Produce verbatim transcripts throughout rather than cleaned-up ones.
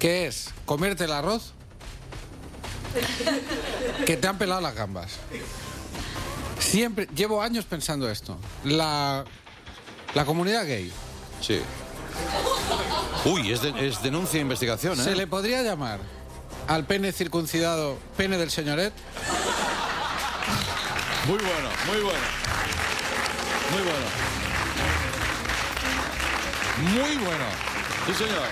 que es comerte el arroz, que te han pelado las gambas. Siempre, llevo años pensando esto. La, la comunidad gay. Sí. Uy, es, de, es denuncia e investigación, ¿eh? ¿Se le podría llamar al pene circuncidado pene del señoret? Muy bueno, muy bueno. Muy bueno. Muy bueno. Sí, señor.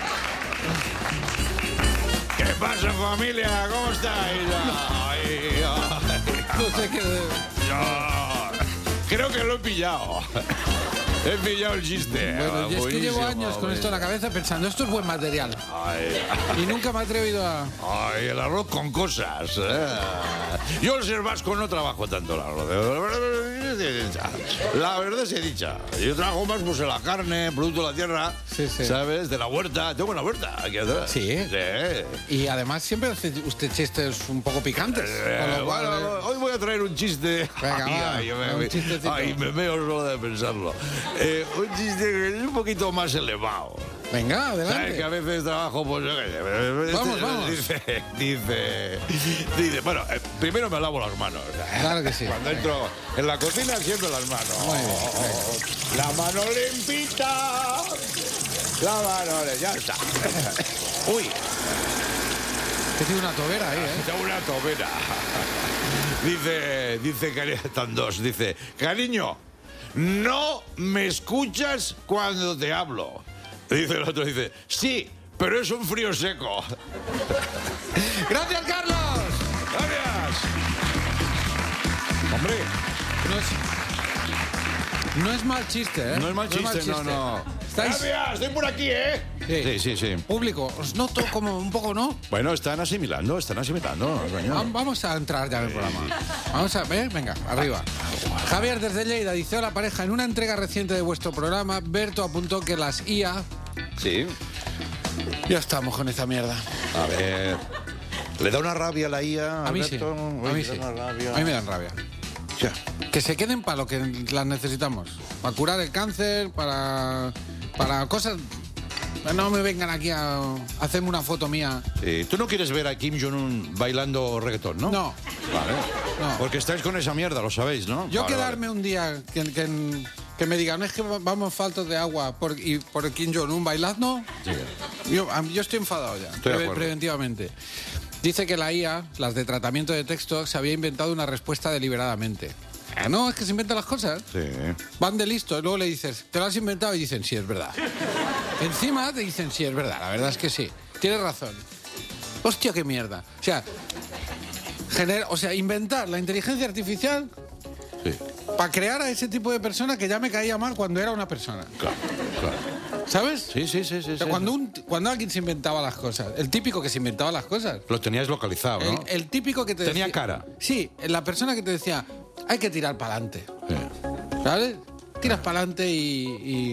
¿Qué pasa, familia? ¿Cómo estáis? Ay, ay. No sé qué... No, creo que lo he pillado. He pillado el chiste. Bueno, y es que llevo Buenísimo, años con esto en la cabeza pensando, esto es buen material. Ay, Y nunca me he atrevido a... ay, el arroz con cosas. ¿eh? Yo el ser vasco no trabajo tanto el arroz. La verdad se dicha. Yo trabajo más pues en la carne, producto de la tierra, Sí, sí. ¿sabes? De la huerta. Tengo una huerta aquí atrás. Sí. Sí. Y además siempre hace usted chistes un poco picantes. Eh, con lo cual, bueno, eh, hoy voy a traer un chiste. Venga, ay, va, ay, me, un me- chistecito. ay, me veo solo de pensarlo. Eh, un chiste que es un poquito más elevado. Venga, ¿Sabes que a adelante. veces trabajo, pues... eh, Vamos, vamos. Dice, dice, dice... Bueno, eh, primero me lavo las manos. Claro que sí. Cuando entro en la cocina, siempre las manos. Muy bien, La mano limpita. La mano... Ya está. Uy, Que tiene una tobera ahí, ¿eh? tengo una tobera. Dice, dice, cari- están dos, dice, cariño, no me escuchas cuando te hablo. Dice el otro, dice, sí, pero es un frío seco. ¡Gracias, Carlos! Gracias. Hombre, No es, no es mal chiste, ¿eh? no es mal chiste, no, no. ¿Estáis? Gracias, estoy por aquí, ¿eh? Sí, sí, sí. Público, os noto como un poco, ¿no? Bueno, están asimilando, están asimilando. coño. Va- Vamos a entrar ya en el programa. Vamos a ver, venga, arriba. Javier desde Lleida dice: hola pareja, en una entrega reciente de vuestro programa, Berto apuntó que las I A... Sí. Ya estamos con esta mierda. A ver. ¿Le da una rabia a la I A? A mí sí, Alberto? a Uy, mí le sí. da una rabia. A mí me dan rabia. Ya. Que se queden para lo que las necesitamos. Para curar el cáncer, para, para cosas... No me vengan aquí a hacerme una foto mía. Sí, tú no quieres ver a Kim Jong-un bailando reggaetón, ¿no? No. Vale. No. Porque estáis con esa mierda, lo sabéis, ¿no? Yo Vale, quedarme un día que, que, que me digan, es que vamos faltos de agua por, y por Kim Jong-un bailando, vale. yo, a- yo estoy enfadado ya, Estoy de pre- acuerdo. preventivamente. Dice que la I A, las de tratamiento de texto, se había inventado una respuesta deliberadamente. Ah, no, es que se inventan las cosas. Sí. Van de listo, y luego le dices, ¿te lo has inventado? Y dicen, sí, es verdad. Encima te dicen, sí, es verdad, la verdad es que sí. Tienes razón. Hostia, qué mierda. O sea, gener- o sea, inventar la inteligencia artificial Sí. para crear a ese tipo de persona que ya me caía mal cuando era una persona. Claro, claro. ¿Sabes? Sí, sí, sí, sí. O sea, sí. cuando, un- cuando alguien se inventaba las cosas, el típico que se inventaba las cosas. Lo tenías localizado, ¿no? El, el típico que te Tenía decía- cara. Sí, la persona que te decía, hay que tirar para adelante. Sí. ¿Sabes? Tiras para adelante y, y-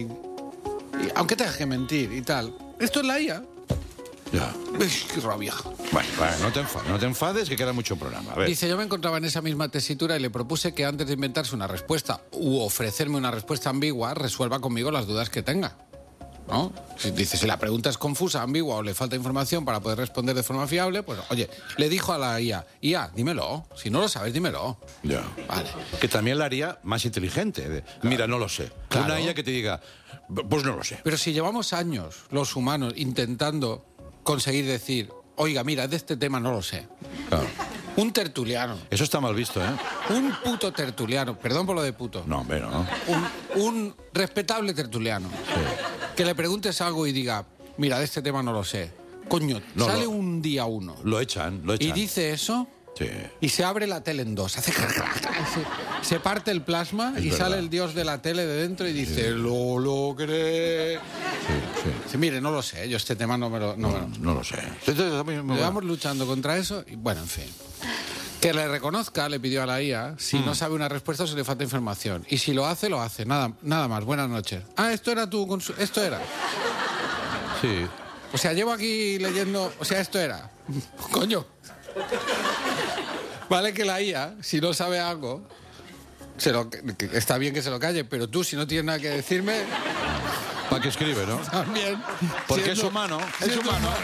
y aunque tengas que mentir y tal. Esto es la I A. Ya. Uy, qué rabia. Bueno, vale, no te enfades, no te enfades, que queda mucho programa. A ver. Dice, yo me encontraba en esa misma tesitura y le propuse que antes de inventarse una respuesta u ofrecerme una respuesta ambigua, resuelva conmigo las dudas que tenga. ¿No? Si dice, si la pregunta es confusa, ambigua o le falta información para poder responder de forma fiable, pues oye, le dijo a la I A, I A, dímelo. Si no lo sabes, dímelo. Ya. Vale. Que también la haría más inteligente. de, Mira, no lo sé. Claro. Una I A que te diga, pues no lo sé. Pero si llevamos años, los humanos, intentando conseguir decir, oiga, mira, de este tema no lo sé. Claro. Un tertuliano, Eso está mal visto, ¿eh? un puto tertuliano, perdón por lo de puto, No, hombre, no. un, un respetable tertuliano, que le preguntes algo y diga, mira, de este tema no lo sé. Coño, No, sale lo- un día uno Lo echan, lo echan. y dice eso Sí. y se abre la tele en dos, hace crac, crac, crac, se, se parte el plasma Es y verdad. sale el dios de la tele de dentro y dice, lo logré. Sí, sí. Dice, mire, no lo sé, yo este tema no me lo... No me lo- No lo sé. Entonces, a mí me- Llevamos luchando contra eso y bueno, en fin. Que le reconozca, le pidió a la I A, si no sabe una respuesta o si le falta información. Y si lo hace, lo hace. Nada, nada más. Buenas noches. Ah, esto era tu consu- esto era. Sí. O sea, llevo aquí leyendo. O sea, esto era. Coño. Vale que la I A, si no sabe algo, se lo, que- está bien que se lo calle, pero tú, si no tienes nada que decirme, ¿Para qué escribe, no? también. Porque es siendo- humano, es siendo humano.